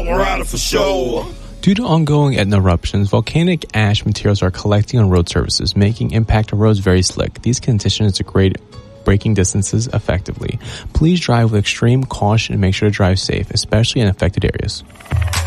I'm a rider for sure. Due to ongoing eruptions, volcanic ash materials are collecting on road surfaces, making impact on roads very slick. These conditions degrade braking distances effectively. Please drive with extreme caution and make sure to drive safe, especially in affected areas.